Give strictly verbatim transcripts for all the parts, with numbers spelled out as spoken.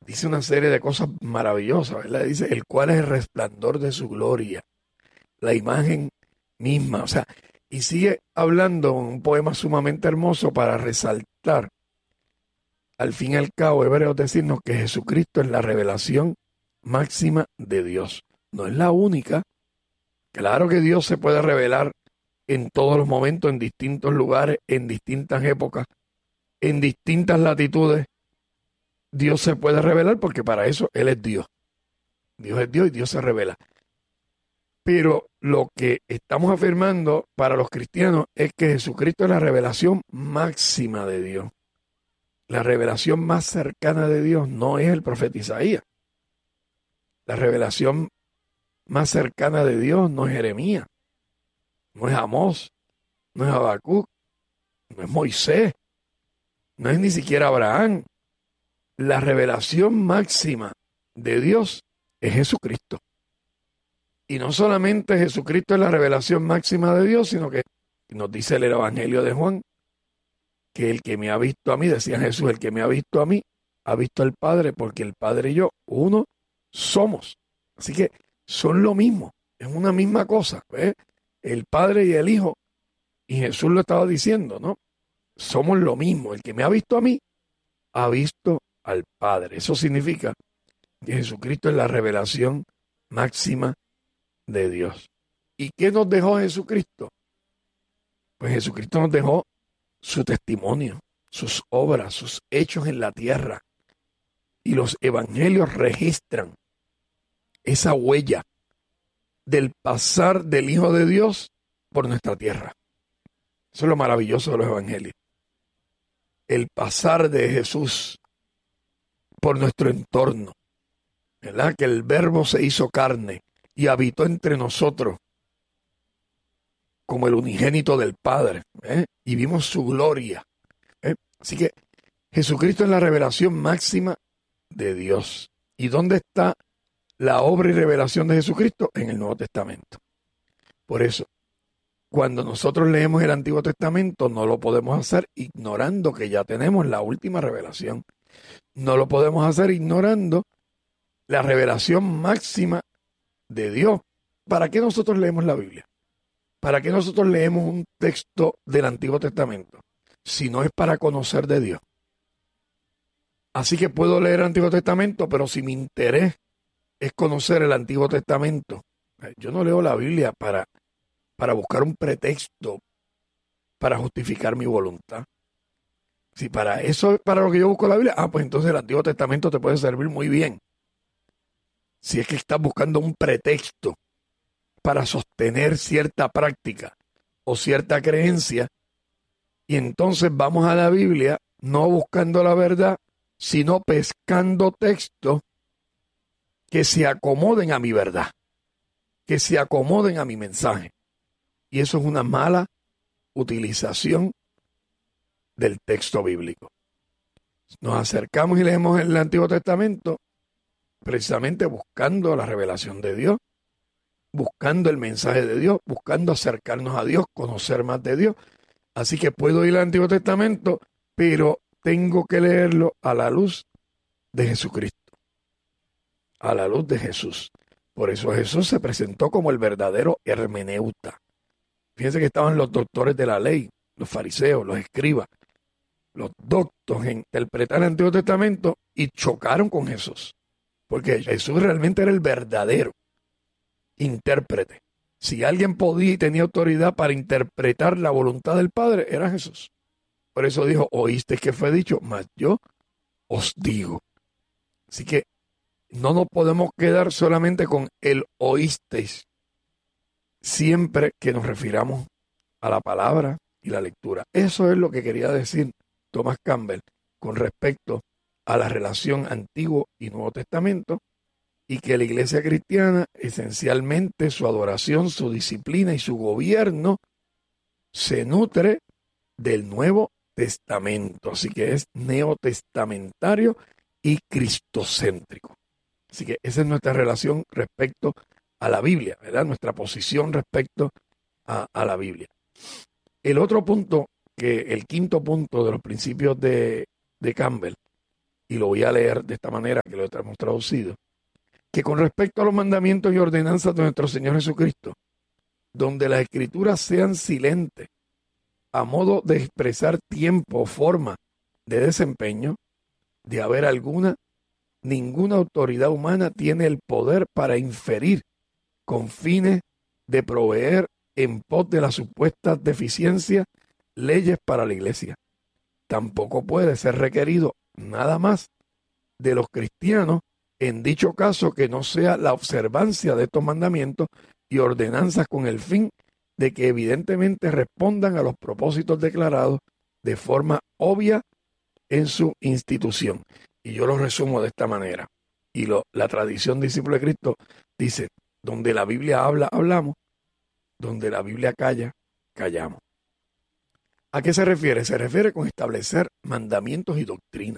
dice una serie de cosas maravillosas, ¿verdad? Dice, el cual es el resplandor de su gloria, la imagen misma, o sea, y sigue hablando un poema sumamente hermoso para resaltar, al fin y al cabo, Hebreos decirnos que Jesucristo es la revelación máxima de Dios. No es la única. Claro que Dios se puede revelar en todos los momentos, en distintos lugares, en distintas épocas, en distintas latitudes. Dios se puede revelar porque para eso Él es Dios. Dios es Dios y Dios se revela. Pero lo que estamos afirmando para los cristianos es que Jesucristo es la revelación máxima de Dios. La revelación más cercana de Dios no es el profeta Isaías. La revelación más cercana de Dios no es Jeremías, no es Amós, no es Habacuc, no es Moisés, no es ni siquiera Abraham. La revelación máxima de Dios es Jesucristo. Y no solamente Jesucristo es la revelación máxima de Dios, sino que nos dice el Evangelio de Juan, que el que me ha visto a mí, decía Jesús, el que me ha visto a mí, ha visto al Padre, porque el Padre y yo, uno somos. Así que son lo mismo, es una misma cosa, ¿ves? El Padre y el Hijo, y Jesús lo estaba diciendo, ¿no? Somos lo mismo, el que me ha visto a mí, ha visto al Padre. Eso significa que Jesucristo es la revelación máxima de Dios. ¿Y qué nos dejó Jesucristo? Pues Jesucristo nos dejó su testimonio, sus obras, sus hechos en la tierra. Y los evangelios registran esa huella del pasar del Hijo de Dios por nuestra tierra. Eso es lo maravilloso de los evangelios. El pasar de Jesús por nuestro entorno, ¿verdad? Que el Verbo se hizo carne y habitó entre nosotros como el unigénito del Padre, ¿eh? Y vimos su gloria, ¿eh? Así que Jesucristo es la revelación máxima de Dios. ¿Y dónde está la obra y revelación de Jesucristo? En el Nuevo Testamento. Por eso, cuando nosotros leemos el Antiguo Testamento, no lo podemos hacer ignorando que ya tenemos la última revelación. No lo podemos hacer ignorando la revelación máxima de Dios. ¿Para qué nosotros leemos la Biblia? ¿Para qué nosotros leemos un texto del Antiguo Testamento? Si no es para conocer de Dios. Así que puedo leer el Antiguo Testamento, pero si mi interés es conocer el Antiguo Testamento, yo no leo la Biblia para, para buscar un pretexto para justificar mi voluntad. Si para eso es para lo que yo busco la Biblia, ah, pues entonces el Antiguo Testamento te puede servir muy bien. Si es que estás buscando un pretexto para sostener cierta práctica o cierta creencia, y entonces vamos a la Biblia no buscando la verdad, sino pescando textos que se acomoden a mi verdad, que se acomoden a mi mensaje. Y eso es una mala utilización del texto bíblico. Nos acercamos y leemos el Antiguo Testamento precisamente buscando la revelación de Dios, buscando el mensaje de Dios, buscando acercarnos a Dios, conocer más de Dios. Así que puedo ir al Antiguo Testamento, pero tengo que leerlo a la luz de Jesucristo, a la luz de Jesús. Por eso Jesús se presentó como el verdadero hermeneuta. Fíjense que estaban los doctores de la ley, los fariseos, los escribas, los doctos en interpretar el Antiguo Testamento y chocaron con Jesús, porque Jesús realmente era el verdadero intérprete. Si alguien podía y tenía autoridad para interpretar la voluntad del Padre, era Jesús. Por eso dijo, oísteis que fue dicho, mas yo os digo. Así que no nos podemos quedar solamente con el oísteis, siempre que nos refiramos a la palabra y la lectura. Eso es lo que quería decir Thomas Campbell con respecto a la relación Antiguo y Nuevo Testamento, y que la iglesia cristiana, esencialmente su adoración, su disciplina y su gobierno se nutre del Nuevo Testamento. Así que es neotestamentario y cristocéntrico. Así que esa es nuestra relación respecto a la Biblia, ¿verdad? Nuestra posición respecto a, a la Biblia. El otro punto, que el quinto punto de los principios de, de Campbell, y lo voy a leer de esta manera que lo hemos traducido, que con respecto a los mandamientos y ordenanzas de nuestro Señor Jesucristo, donde las escrituras sean silentes, a modo de expresar tiempo o forma de desempeño, de haber alguna, ninguna autoridad humana tiene el poder para inferir con fines de proveer en pos de las supuestas deficiencias leyes para la iglesia. Tampoco puede ser requerido nada más de los cristianos en dicho caso que no sea la observancia de estos mandamientos y ordenanzas con el fin de que evidentemente respondan a los propósitos declarados de forma obvia en su institución. Y yo lo resumo de esta manera. Y lo, la tradición discípulo de Cristo dice, donde la Biblia habla, hablamos, donde la Biblia calla, callamos. ¿A qué se refiere? Se refiere con establecer mandamientos y doctrinas.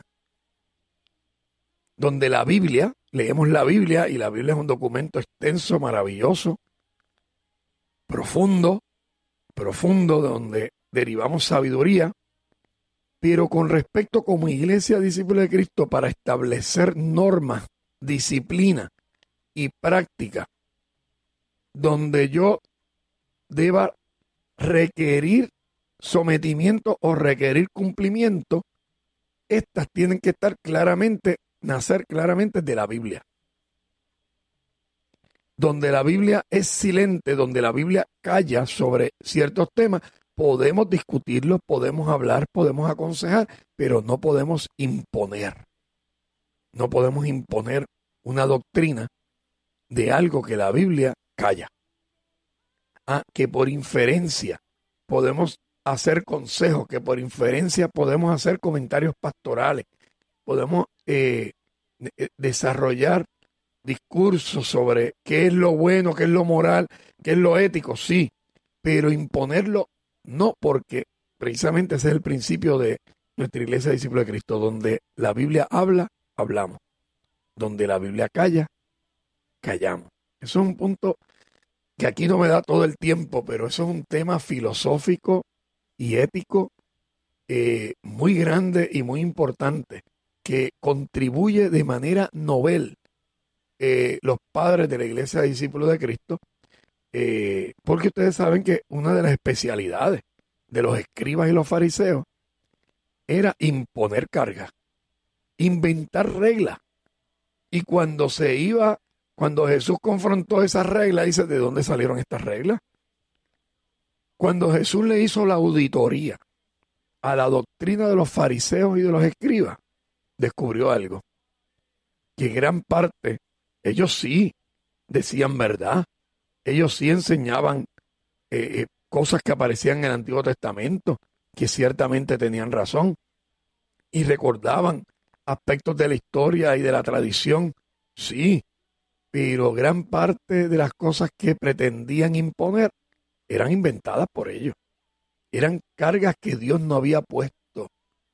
Donde la Biblia, leemos la Biblia y la Biblia es un documento extenso, maravilloso, profundo, profundo, donde derivamos sabiduría, pero con respecto como iglesia discípula de Cristo para establecer normas, disciplina y práctica, donde yo deba requerir sometimiento o requerir cumplimiento, estas tienen que estar claramente, nacer claramente de la Biblia. Donde la Biblia es silente, donde la Biblia calla sobre ciertos temas, podemos discutirlos, podemos hablar, podemos aconsejar, pero no podemos imponer. No podemos imponer una doctrina de algo que la Biblia calla. Ah, que por inferencia podemos hacer consejos, que por inferencia podemos hacer comentarios pastorales, podemos eh, desarrollar discursos sobre qué es lo bueno, qué es lo moral, qué es lo ético, sí, pero imponerlo no, porque precisamente ese es el principio de nuestra iglesia de discípulos de Cristo, donde la Biblia habla, hablamos, donde la Biblia calla, callamos. Eso es un punto que aquí no me da todo el tiempo, pero eso es un tema filosófico y ético eh, muy grande y muy importante, que contribuye de manera novel eh, los padres de la iglesia de discípulos de Cristo, eh, porque ustedes saben que una de las especialidades de los escribas y los fariseos era imponer cargas, inventar reglas. Y cuando se iba, cuando Jesús confrontó esas reglas, dice, ¿de dónde salieron estas reglas? Cuando Jesús le hizo la auditoría a la doctrina de los fariseos y de los escribas, descubrió algo, que gran parte, ellos sí decían verdad, ellos sí enseñaban eh, eh, cosas que aparecían en el Antiguo Testamento, que ciertamente tenían razón, y recordaban aspectos de la historia y de la tradición, sí, pero gran parte de las cosas que pretendían imponer eran inventadas por ellos. Eran cargas que Dios no había puesto.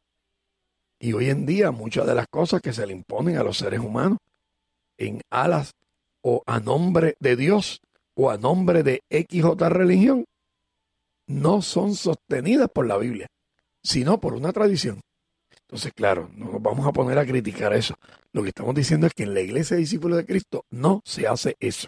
Y hoy en día muchas de las cosas que se le imponen a los seres humanos en alas o a nombre de Dios o a nombre de X o tal religión no son sostenidas por la Biblia, sino por una tradición. Entonces, claro, no nos vamos a poner a criticar eso. Lo que estamos diciendo es que en la iglesia de discípulos de Cristo no se hace eso.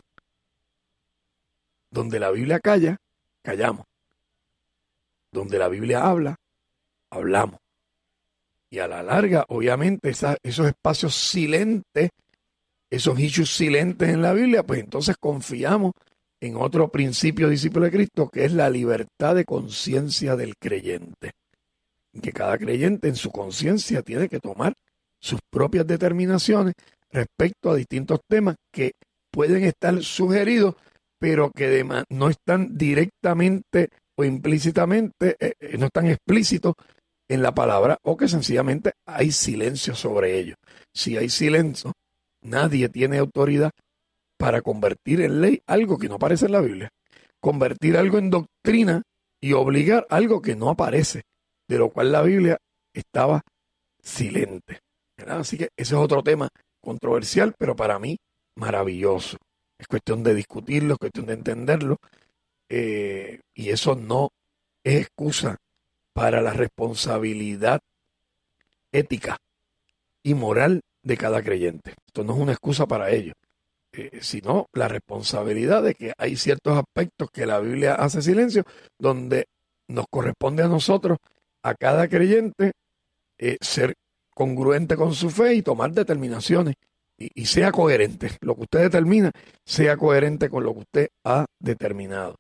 Donde la Biblia calla, callamos. Donde la Biblia habla, hablamos. Y a la larga, obviamente, esa, esos espacios silentes, esos issues silentes en la Biblia, pues entonces confiamos en otro principio discípulo de Cristo, que es la libertad de conciencia del creyente. Que cada creyente en su conciencia tiene que tomar sus propias determinaciones respecto a distintos temas que pueden estar sugeridos, pero que de, no están directamente o implícitamente, eh, no están explícitos en la palabra, o que sencillamente hay silencio sobre ellos. Si hay silencio, nadie tiene autoridad para convertir en ley algo que no aparece en la Biblia, convertir algo en doctrina y obligar algo que no aparece, de lo cual la Biblia estaba silente, ¿verdad? Así que ese es otro tema controversial, pero para mí maravilloso. Es cuestión de discutirlo, es cuestión de entenderlo, eh, y eso no es excusa para la responsabilidad ética y moral de cada creyente. Esto no es una excusa para ello, eh, sino la responsabilidad de que hay ciertos aspectos que la Biblia hace silencio, donde nos corresponde a nosotros, a cada creyente, eh, ser congruente con su fe y tomar determinaciones y, y sea coherente. Lo que usted determina, sea coherente con lo que usted ha determinado.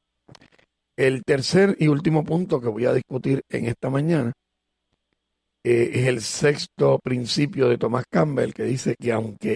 El tercer y último punto que voy a discutir en esta mañana eh, es el sexto principio de Thomas Campbell, que dice que aunque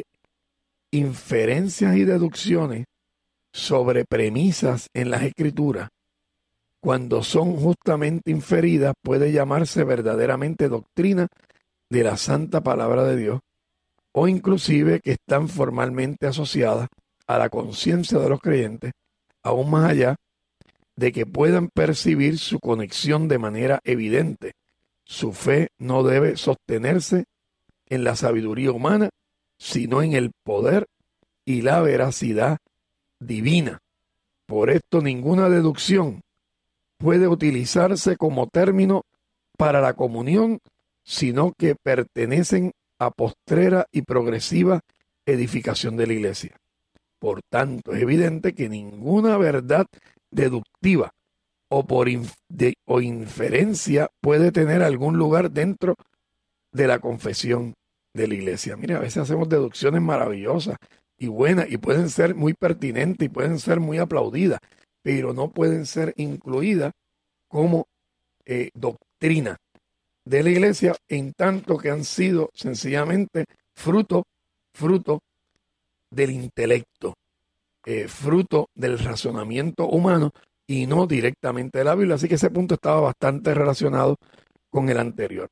inferencias y deducciones sobre premisas en las Escrituras, cuando son justamente inferidas, puede llamarse verdaderamente doctrina de la santa palabra de Dios, o inclusive que están formalmente asociadas a la conciencia de los creyentes, aún más allá de que puedan percibir su conexión de manera evidente. Su fe no debe sostenerse en la sabiduría humana, sino en el poder y la veracidad divina. Por esto, ninguna deducción puede utilizarse como término para la comunión, sino que pertenecen a postrera y progresiva edificación de la iglesia. Por tanto, es evidente que ninguna verdad deductiva o por inf de, o inferencia puede tener algún lugar dentro de la confesión de la iglesia. Mira, a veces hacemos deducciones maravillosas y buenas y pueden ser muy pertinentes y pueden ser muy aplaudidas, pero no pueden ser incluidas como eh, doctrina de la iglesia, en tanto que han sido sencillamente fruto, fruto del intelecto, eh, fruto del razonamiento humano y no directamente de la Biblia. Así que ese punto estaba bastante relacionado con el anterior.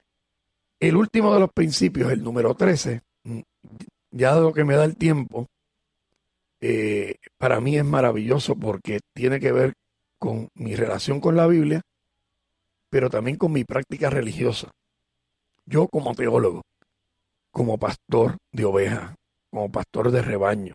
El último de los principios, el número trece, ya dado que me da el tiempo, eh, para mí es maravilloso porque tiene que ver con mi relación con la Biblia, pero también con mi práctica religiosa. Yo como teólogo, como pastor de ovejas, como pastor de rebaño,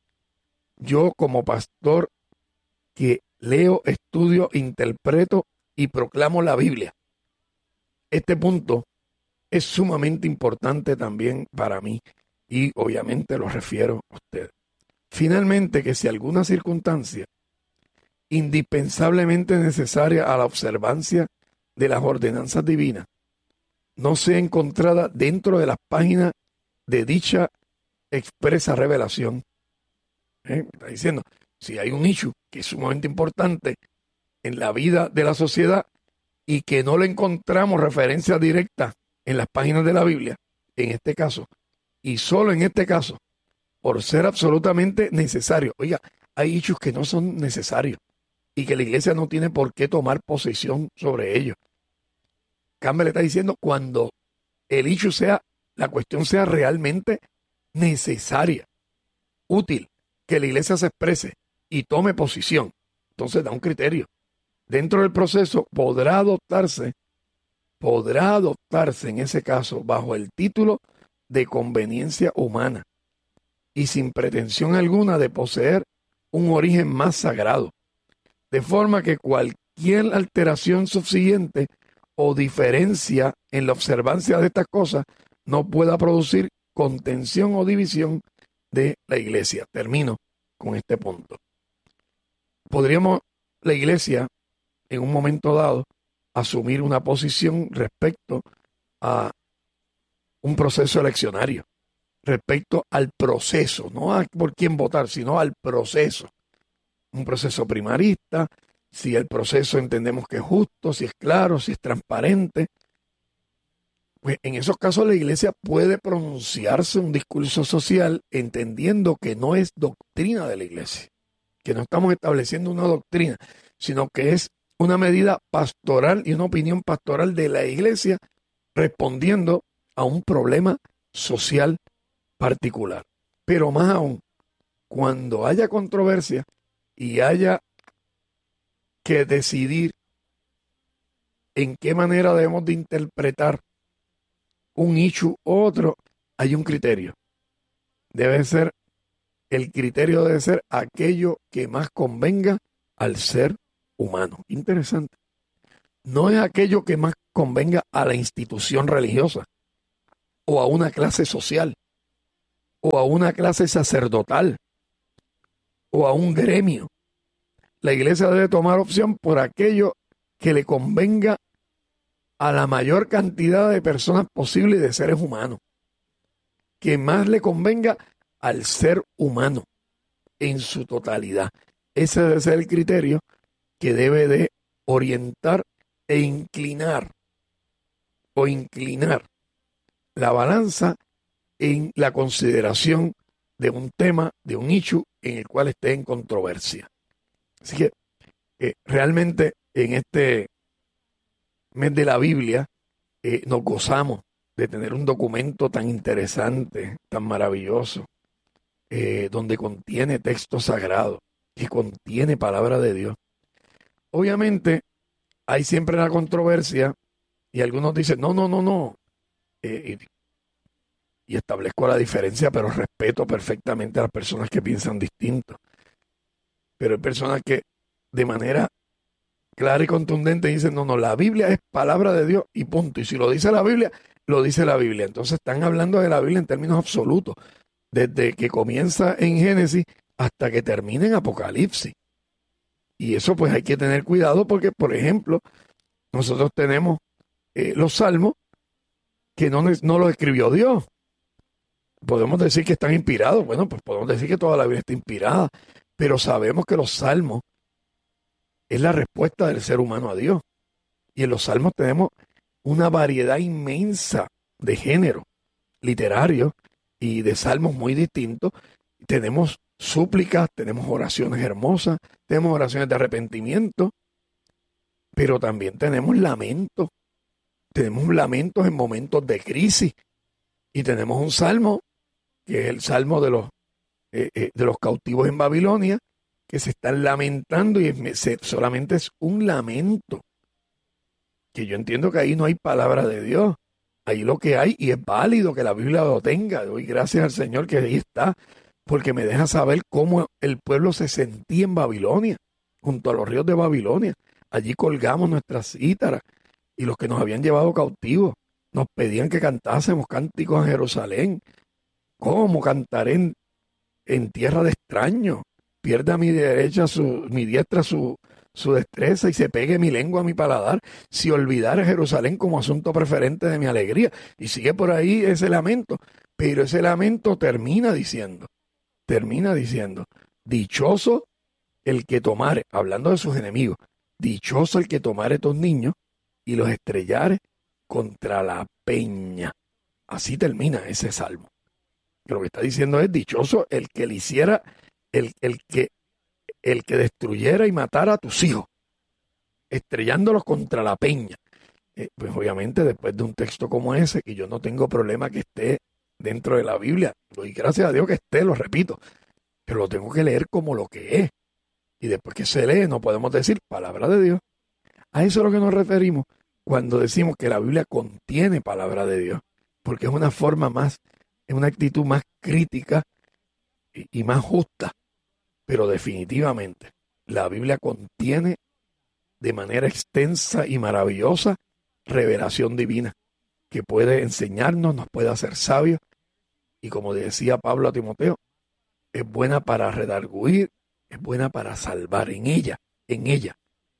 yo como pastor que leo, estudio, interpreto y proclamo la Biblia. Este punto es sumamente importante también para mí y obviamente lo refiero a usted. Finalmente, que si alguna circunstancia indispensablemente necesaria a la observancia de las ordenanzas divinas no sea encontrada dentro de las páginas de dicha expresa revelación, ¿eh? Está diciendo, si hay un issue que es sumamente importante en la vida de la sociedad y que no le encontramos referencia directa en las páginas de la Biblia, en este caso, y solo en este caso, por ser absolutamente necesario. Oiga, hay issues que no son necesarios y que la iglesia no tiene por qué tomar posesión sobre ellos. Campbell está diciendo cuando el issue sea, la cuestión sea realmente necesaria, útil, que la iglesia se exprese y tome posición. Entonces da un criterio. Dentro del proceso podrá adoptarse, podrá adoptarse en ese caso bajo el título de conveniencia humana y sin pretensión alguna de poseer un origen más sagrado. De forma que cualquier alteración subsiguiente o diferencia en la observancia de estas cosas no pueda producir contención o división de la iglesia. Termino con este punto. Podríamos, la iglesia, en un momento dado, asumir una posición respecto a un proceso eleccionario, respecto al proceso, no a por quién votar, sino al proceso. Un proceso primarista, si el proceso entendemos que es justo, si es claro, si es transparente. Pues en esos casos la iglesia puede pronunciarse un discurso social entendiendo que no es doctrina de la iglesia, que no estamos estableciendo una doctrina, sino que es una medida pastoral y una opinión pastoral de la iglesia respondiendo a un problema social particular. Pero más aún, cuando haya controversia y haya que decidir en qué manera debemos de interpretar un issue u otro, hay un criterio. Debe ser, el criterio debe ser aquello que más convenga al ser humano. Interesante. No es aquello que más convenga a la institución religiosa. o a una clase social, o a una clase sacerdotal, o a un gremio. La iglesia debe tomar opción por aquello que le convenga a la mayor cantidad de personas posible de seres humanos, que más le convenga al ser humano en su totalidad. Ese debe ser el criterio que debe de orientar e inclinar o inclinar la balanza en la consideración de un tema, de un issue en el cual esté en controversia. Así que eh, realmente en este mes de la Biblia eh, nos gozamos de tener un documento tan interesante, tan maravilloso, eh, donde contiene texto sagrado, que contiene palabra de Dios. Obviamente hay siempre la controversia y algunos dicen, no, no, no, no, eh, y, y establezco la diferencia, pero respeto perfectamente a las personas que piensan distinto. Pero hay personas que de manera clara y contundente dicen, no, no, la Biblia es palabra de Dios y punto. Y si lo dice la Biblia, lo dice la Biblia. Entonces están hablando de la Biblia en términos absolutos, desde que comienza en Génesis hasta que termina en Apocalipsis. Y eso pues hay que tener cuidado porque, por ejemplo, nosotros tenemos eh, los salmos que no, no los escribió Dios. Podemos decir que están inspirados. Bueno, pues podemos decir que toda la Biblia está inspirada, pero sabemos que los salmos es la respuesta del ser humano a Dios. Y en los salmos tenemos una variedad inmensa de géneros literarios y de salmos muy distintos. Tenemos súplicas, tenemos oraciones hermosas, tenemos oraciones de arrepentimiento, pero también tenemos lamentos. Tenemos lamentos en momentos de crisis. Y tenemos un salmo, que es el salmo de los, eh, eh, de los cautivos en Babilonia, que se están lamentando y es, solamente es un lamento. Que yo entiendo que ahí no hay palabra de Dios. Ahí lo que hay, y es válido que la Biblia lo tenga. Doy gracias al Señor que ahí está, porque me deja saber cómo el pueblo se sentía en Babilonia, junto a los ríos de Babilonia. Allí colgamos nuestras cítaras y los que nos habían llevado cautivos nos pedían que cantásemos cánticos a Jerusalén. ¿Cómo cantaré en, en tierra de extraños? Pierda mi derecha, su, mi diestra su, su destreza y se pegue mi lengua a mi paladar, si olvidara Jerusalén como asunto preferente de mi alegría. Y sigue por ahí ese lamento, pero ese lamento termina diciendo, termina diciendo, dichoso el que tomare, hablando de sus enemigos, dichoso el que tomare estos niños y los estrellare contra la peña. Así termina ese salmo. Que lo que está diciendo es dichoso el que le hiciera, el, el, que, el que destruyera y matara a tus hijos, estrellándolos contra la peña. Eh, pues obviamente después de un texto como ese, que yo no tengo problema que esté dentro de la Biblia, doy gracias a Dios que esté, lo repito, pero lo tengo que leer como lo que es. Y después que se lee no podemos decir palabra de Dios. A eso es a lo que nos referimos cuando decimos que la Biblia contiene palabra de Dios, porque es una forma más, es una actitud más crítica y, y más justa, pero definitivamente la Biblia contiene de manera extensa y maravillosa revelación divina que puede enseñarnos, nos puede hacer sabios y como decía Pablo a Timoteo, es buena para redarguir, es buena para salvar. En ella, en ella,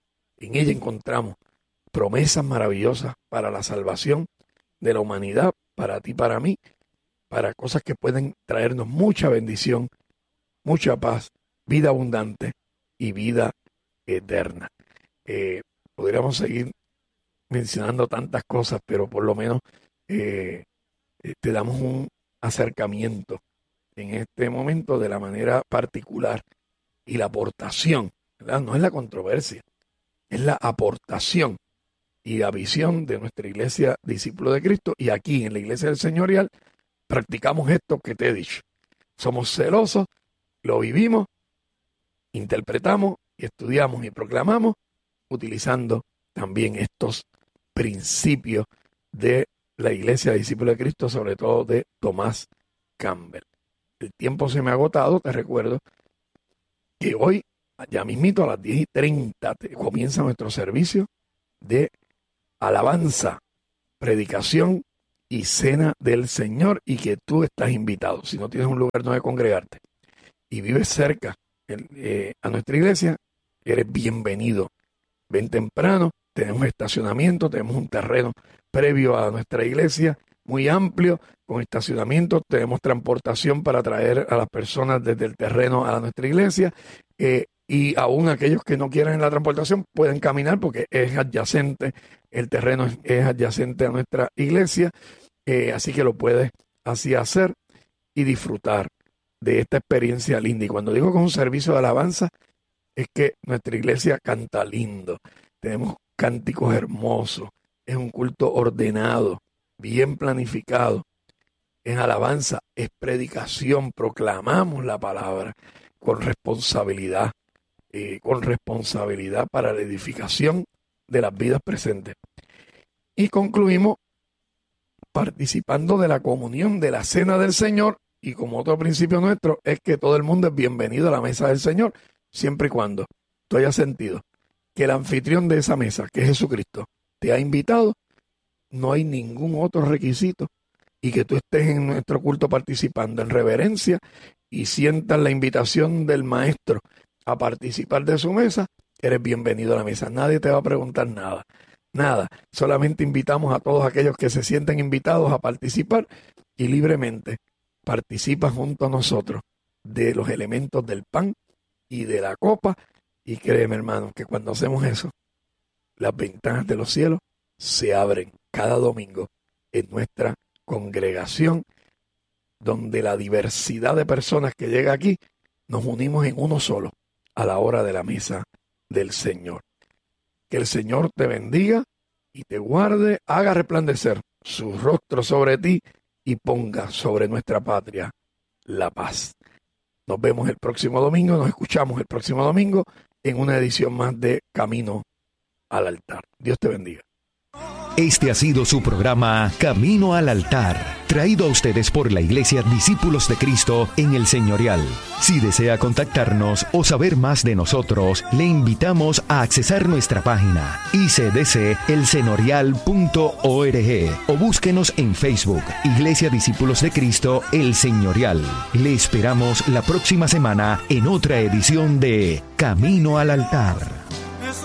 en ella encontramos promesas maravillosas para la salvación de la humanidad, para ti, para mí, para cosas que pueden traernos mucha bendición, mucha paz, vida abundante y vida eterna. Eh, podríamos seguir mencionando tantas cosas, pero por lo menos eh, te damos un acercamiento en este momento de la manera particular y la aportación, ¿verdad? No es la controversia, es la aportación y la visión de nuestra iglesia discípulo de Cristo. Y aquí en la iglesia del Señorial practicamos esto que te he dicho. Somos celosos, lo vivimos, interpretamos y estudiamos y proclamamos utilizando también estos principios de la iglesia discípulo de Cristo, sobre todo de Tomás Campbell. El tiempo se me ha agotado, te recuerdo que hoy, ya mismito a las diez y treinta, comienza nuestro servicio de alabanza, predicación y cena del Señor, y que tú estás invitado. Si no tienes un lugar donde congregarte y vives cerca eh, a nuestra iglesia, eres bienvenido. Ven temprano, tenemos estacionamiento, tenemos un terreno previo a nuestra iglesia muy amplio, con estacionamiento, tenemos transportación para traer a las personas desde el terreno a nuestra iglesia, eh, y aún aquellos que no quieran la transportación pueden caminar porque es adyacente, el terreno es, es adyacente a nuestra iglesia, eh, así que lo puedes así hacer y disfrutar de esta experiencia linda. Y cuando digo con un servicio de alabanza, es que nuestra iglesia canta lindo, tenemos cánticos hermosos, es un culto ordenado, bien planificado, es alabanza, es predicación, proclamamos la palabra con responsabilidad, eh, con responsabilidad para la edificación de las vidas presentes. Y concluimos participando de la comunión de la cena del Señor, y como otro principio nuestro es que todo el mundo es bienvenido a la mesa del Señor, siempre y cuando tú hayas sentido que el anfitrión de esa mesa, que es Jesucristo, te ha invitado. No hay ningún otro requisito, y que tú estés en nuestro culto participando en reverencia y sientas la invitación del maestro a participar de su mesa, eres bienvenido a la mesa. Nadie te va a preguntar nada, nada. Solamente invitamos a todos aquellos que se sienten invitados a participar y libremente participan junto a nosotros de los elementos del pan y de la copa. Y créeme, hermano, que cuando hacemos eso, las ventanas de los cielos se abren cada domingo en nuestra congregación, donde la diversidad de personas que llega aquí nos unimos en uno solo a la hora de la mesa del Señor. Que el Señor te bendiga y te guarde, haga resplandecer su rostro sobre ti y ponga sobre nuestra patria la paz. Nos vemos el próximo domingo, nos escuchamos el próximo domingo en una edición más de Camino al Altar. Dios te bendiga. Este ha sido su programa Camino al Altar, traído a ustedes por la Iglesia Discípulos de Cristo en El Señorial. Si desea contactarnos o saber más de nosotros, le invitamos a accesar nuestra página i c d c el señorial punto org o búsquenos en Facebook, Iglesia Discípulos de Cristo El Señorial. Le esperamos la próxima semana en otra edición de Camino al Altar.